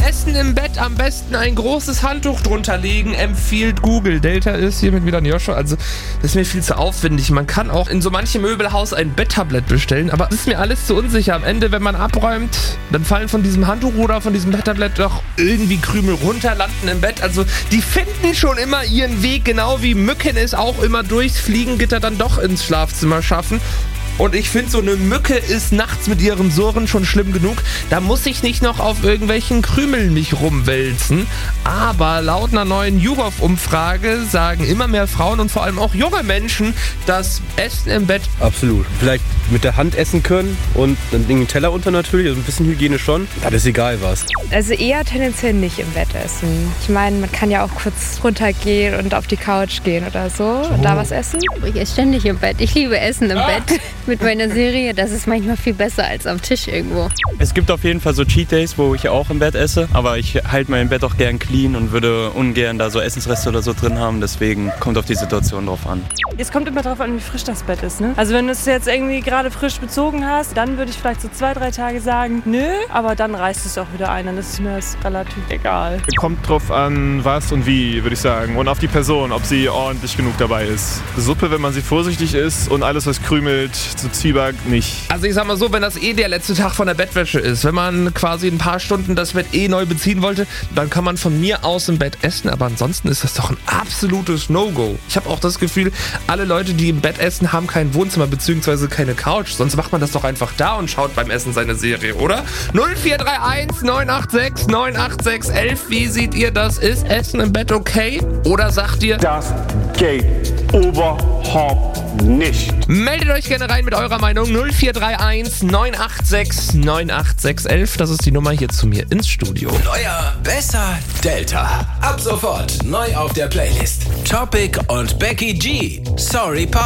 Essen im Bett am besten ein großes Handtuch drunter legen, empfiehlt Google. Delta ist hier mit wieder ein Joshua. Also, das ist mir viel zu aufwendig. Man kann auch in so manchem Möbelhaus ein Betttablett bestellen, aber das ist mir alles zu unsicher. Am Ende, wenn man abräumt, dann fallen von diesem Handtuch oder von diesem Betttablett doch irgendwie Krümel runter, landen im Bett. Also, die finden schon immer ihren Weg, genau wie Mücken es auch immer durchs Fliegengitter dann doch ins Schlafzimmer schaffen. Und ich finde, so eine Mücke ist nachts mit ihren Surren schon schlimm genug. Da muss ich nicht noch auf irgendwelchen Krümeln mich rumwälzen. Aber laut einer neuen YouGov-Umfrage sagen immer mehr Frauen und vor allem auch junge Menschen, dass Essen im Bett... Absolut. Vielleicht mit der Hand essen können und dann den Teller unter natürlich, also ein bisschen Hygiene schon. Das ist egal was. Also eher tendenziell nicht im Bett essen. Ich meine, man kann ja auch kurz runtergehen und auf die Couch gehen oder so und da was essen. Ich esse ständig im Bett. Ich liebe Essen im Bett. Mit meiner Serie, das ist manchmal viel besser als am Tisch irgendwo. Es gibt auf jeden Fall so Cheat Days, wo ich auch im Bett esse, aber ich halte mein Bett auch gern clean und würde ungern da so Essensreste oder so drin haben, deswegen kommt auf die Situation drauf an. Es kommt immer darauf an, wie frisch das Bett ist, ne? Also wenn du es jetzt irgendwie gerade frisch bezogen hast, dann würde ich vielleicht so 2-3 Tage sagen, nö, aber dann reißt es auch wieder ein, dann ist mir das relativ egal. Kommt drauf an, was und wie, würde ich sagen, und auf die Person, ob sie ordentlich genug dabei ist. Suppe, wenn man sie vorsichtig isst und alles, was krümelt, so Zwieback nicht. Also ich sag mal so, wenn das der letzte Tag von der Bettwäsche ist, wenn man quasi ein paar Stunden das Bett neu beziehen wollte, dann kann man von mir aus im Bett essen, aber ansonsten ist das doch ein absolutes No-Go. Ich habe auch das Gefühl, alle Leute, die im Bett essen, haben kein Wohnzimmer bzw. keine Couch, sonst macht man das doch einfach da und schaut beim Essen seine Serie, oder? 0431 986 986 11, wie seht ihr das? Ist Essen im Bett okay? Oder sagt ihr, das geht überhaupt nicht? Meldet euch gerne rein mit eurer Meinung. 0431 986 986 11. Das ist die Nummer hier zu mir ins Studio. Neuer, besser, Delta. Ab sofort neu auf der Playlist. Topic und Becky G. Sorry, Papa.